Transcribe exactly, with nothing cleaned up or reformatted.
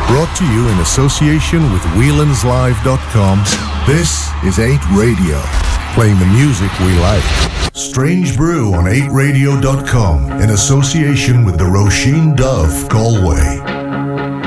Brought to you in association with Whelan's Live dot com, this is eight Radio, playing the music we like. Strange Brew on eight radio dot com in association with the Roisin Dubh Galway.